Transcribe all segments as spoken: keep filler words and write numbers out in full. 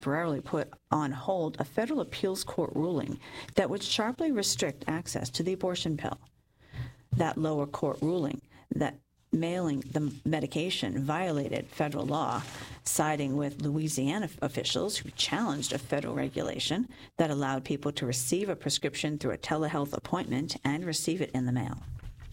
temporarily put on hold a federal appeals court ruling that would sharply restrict access to the abortion pill. That lower court ruling that mailing the medication violated federal law, siding with Louisiana officials who challenged a federal regulation that allowed people to receive a prescription through a telehealth appointment and receive it in the mail.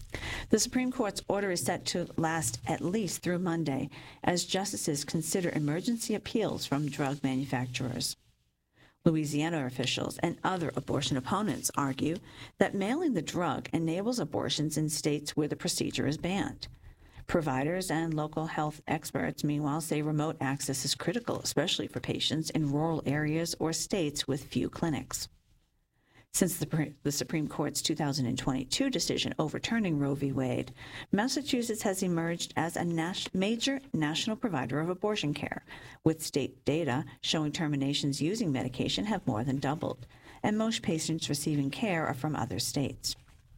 The Supreme Court's order is set to last at least through Monday as justices consider emergency appeals from drug manufacturers. Louisiana officials and other abortion opponents argue that mailing the drug enables abortions in states where the procedure is banned. Providers and local health experts, meanwhile, say remote access is critical, especially for patients in rural areas or states with few clinics. Since the, the Supreme Court's two thousand twenty-two decision overturning Roe v. Wade, Massachusetts has emerged as a nas- major national provider of abortion care, with state data showing terminations using medication have more than doubled, and most patients receiving care are from other states.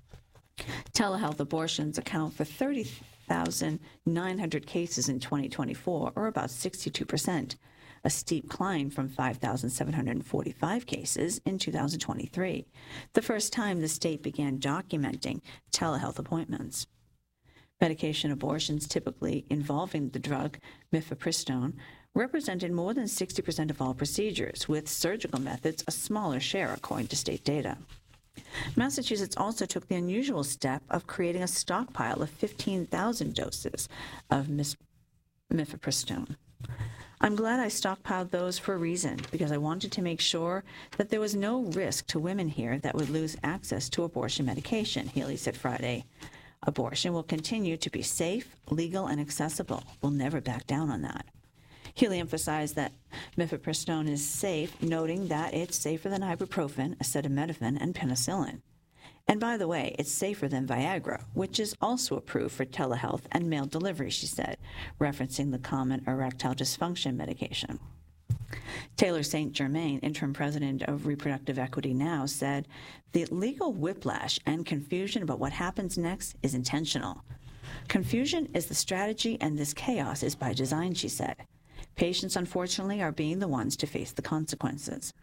Telehealth abortions account for thirty thousand nine hundred cases in twenty twenty-four, or about sixty-two percent, a steep climb from five thousand seven hundred forty-five cases in two thousand twenty-three, the first time the state began documenting telehealth appointments. Medication abortions, typically involving the drug mifepristone, represented more than sixty percent of all procedures, with surgical methods a smaller share, according to state data. Massachusetts also took the unusual step of creating a stockpile of fifteen thousand doses of mifepristone. I'm glad I stockpiled those for a reason, because I wanted to make sure that there was no risk to women here that would lose access to abortion medication, Healy said Friday. Abortion will continue to be safe, legal, and accessible. We'll never back down on that. Healy emphasized that mifepristone is safe, noting that it's safer than ibuprofen, acetaminophen, and penicillin. And by the way, it's safer than Viagra, which is also approved for telehealth and mail delivery, she said, referencing the common erectile dysfunction medication. Taylor Saint Germain, interim president of Reproductive Equity Now, said, "The legal whiplash and confusion about what happens next is intentional. Confusion is the strategy, and this chaos is by design," she said. Patients, unfortunately, are being the ones to face the consequences.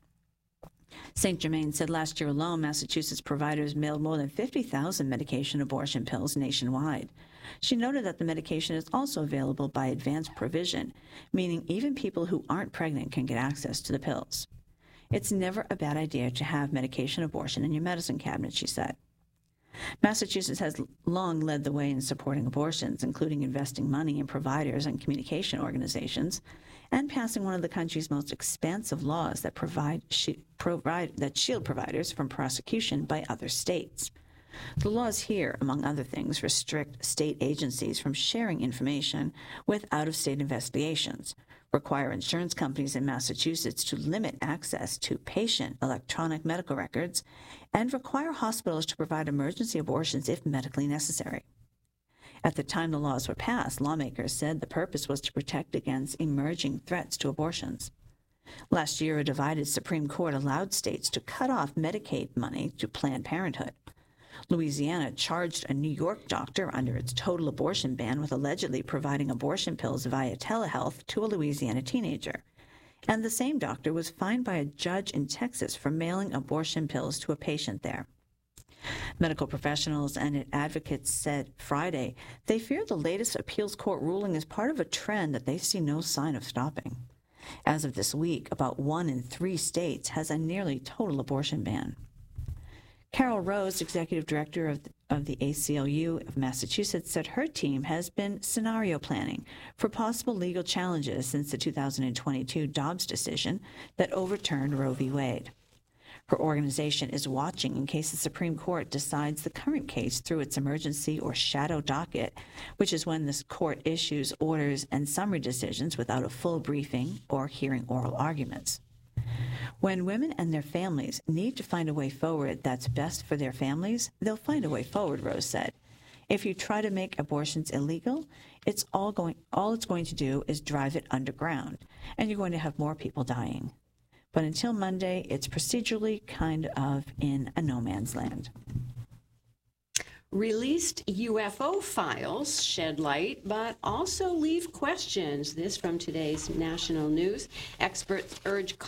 Saint Germain said last year alone, Massachusetts providers mailed more than fifty thousand medication abortion pills nationwide. She noted that the medication is also available by advance provision, meaning even people who aren't pregnant can get access to the pills. It's never a bad idea to have medication abortion in your medicine cabinet, she said. Massachusetts has long led the way in supporting abortions, including investing money in providers and communication organizations, and passing one of the country's most expansive laws that provide, shi- provide that shield providers from prosecution by other states. The laws here, among other things, restrict state agencies from sharing information with out-of-state investigations, require insurance companies in Massachusetts to limit access to patient electronic medical records, and require hospitals to provide emergency abortions if medically necessary. At the time the laws were passed, lawmakers said the purpose was to protect against emerging threats to abortions. Last year, a divided Supreme Court allowed states to cut off Medicaid money to Planned Parenthood. Louisiana charged a New York doctor under its total abortion ban with allegedly providing abortion pills via telehealth to a Louisiana teenager. And the same doctor was fined by a judge in Texas for mailing abortion pills to a patient there. Medical professionals and advocates said Friday they fear the latest appeals court ruling is part of a trend that they see no sign of stopping. As of this week, about one in three states has a nearly total abortion ban. Carol Rose, executive director of the, of the A C L U of Massachusetts, said her team has been scenario planning for possible legal challenges since the two thousand twenty-two Dobbs decision that overturned Roe v. Wade. Her organization is watching in case the Supreme Court decides the current case through its emergency or shadow docket, which is when this court issues orders and summary decisions without a full briefing or hearing oral arguments. When women and their families need to find a way forward that's best for their families, they'll find a way forward, Rose said. If you try to make abortions illegal, it's all going all it's going to do is drive it underground, and you're going to have more people dying. But until Monday, it's procedurally kind of in a no man's land. Released U F O files shed light, but also leave questions. This from today's national news. Experts urge